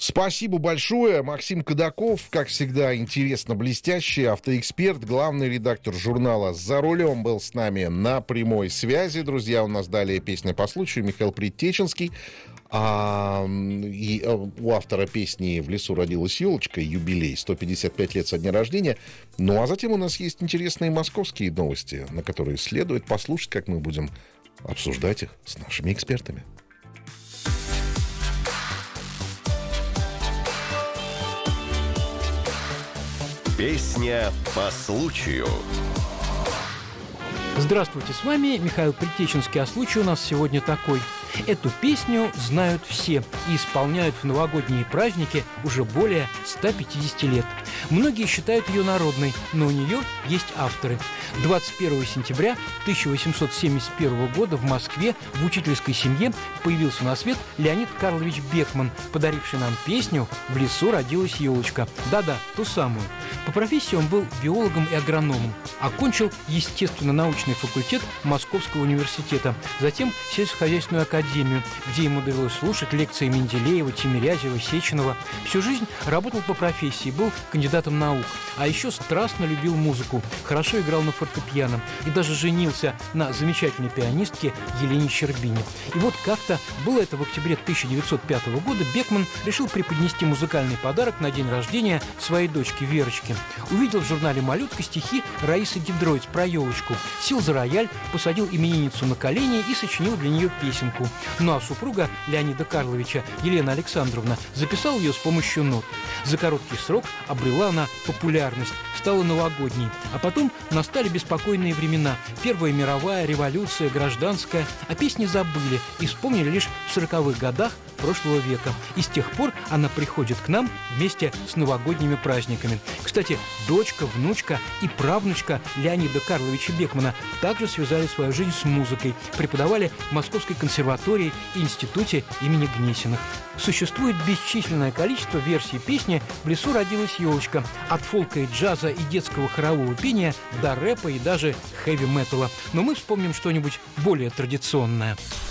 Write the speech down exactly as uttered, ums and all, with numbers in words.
Спасибо большое. Максим Кадаков, как всегда, интересно, блестящий автоэксперт, главный редактор журнала «За рулем» был с нами на прямой связи. Друзья, у нас далее песня по случаю. Михаил Предтеченский. А, и у автора песни «В лесу родилась елочка», юбилей, сто пятьдесят пять лет со дня рождения. Ну, а затем у нас есть интересные московские новости, на которые следует послушать, как мы будем обсуждать их с нашими экспертами. Песня по случаю. Здравствуйте, с вами Михаил Предтеченский, а случай у нас сегодня такой. Эту песню знают все и исполняют в новогодние праздники уже более ста пятидесяти лет. Многие считают ее народной, но у нее есть авторы. двадцать первого сентября тысяча восемьсот семьдесят первого года в Москве в учительской семье появился на свет Леонид Карлович Бекман, подаривший нам песню «В лесу родилась елочка». Да-да, ту самую. По профессии он был биологом и агрономом. Окончил естественно-научный факультет Московского университета, затем сельскохозяйственную академию, где ему довелось слушать лекции Менделеева, Тимирязева, Сеченова. Всю жизнь работал по профессии, был кандидатом наук. А еще страстно любил музыку, хорошо играл на фортепиано и даже женился на замечательной пианистке Елене Щербине. И вот как-то, было это в октябре тысяча девятьсот пятого года, Бекман решил преподнести музыкальный подарок на день рождения своей дочке Верочке. Увидел в журнале «Малютка» стихи Раисы Гидройц про елочку, сел за рояль, посадил именинницу на колени и сочинил для нее песенку. Ну а супруга Леонида Карловича, Елена Александровна, записала ее с помощью нот. За короткий срок обрела она популярность, стала новогодней. А потом настали беспокойные времена. Первая мировая, революция, гражданская. А песни забыли и вспомнили лишь в сороковых годах прошлого века. И с тех пор она приходит к нам вместе с новогодними праздниками. Кстати, дочка, внучка и правнучка Леонида Карловича Бекмана также связали свою жизнь с музыкой, преподавали в Московской консерватории и институте имени Гнесиных. Существует бесчисленное количество версий песни «В лесу родилась елочка», от фолка и джаза и детского хорового пения до рэпа и даже хэви-металла. Но мы вспомним что-нибудь более традиционное.